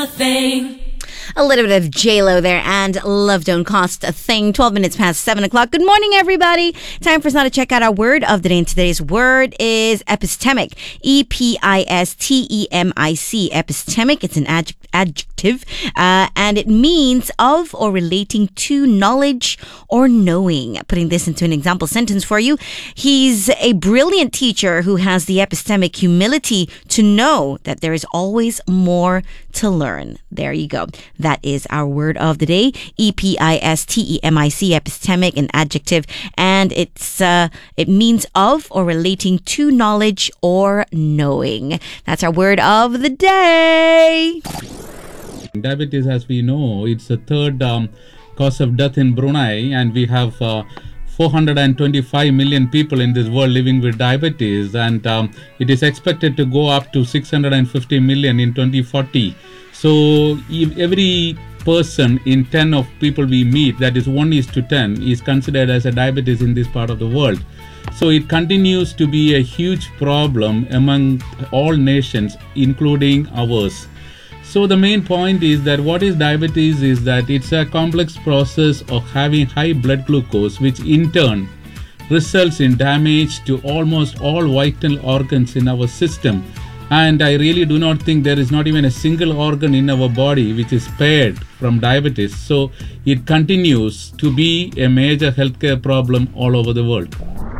Thing. A little bit of J-Lo there, and love don't cost a thing. 12 minutes past 7 o'clock. Good morning, everybody. Time for us now to check out our word of the day. And today's word is epistemic. E-P-I-S-T-E-M-I-C. Epistemic. It's an adjective, and it means of or relating to knowledge or knowing. Putting this into an example sentence for you. He's a brilliant teacher who has the epistemic humility to know that there is always more to learn. There you go. That is our word of the day. E-P-I-S-T-E-M-I-C, epistemic, an adjective, and it means of or relating to knowledge or knowing. That's our word of the day. Diabetes, as we know, it's the third cause of death in Brunei, and we have 425 million people in this world living with diabetes, and it is expected to go up to 650 million in 2040. So if every person in 10 of people we meet, that is 1:10, is considered as a diabetes in this part of the world. So it continues to be a huge problem among all nations, including ours. So the main point is that what is diabetes is that it's a complex process of having high blood glucose, which in turn results in damage to almost all vital organs in our system. And I really do not think there is not even a single organ in our body which is spared from diabetes. So it continues to be a major healthcare problem all over the world.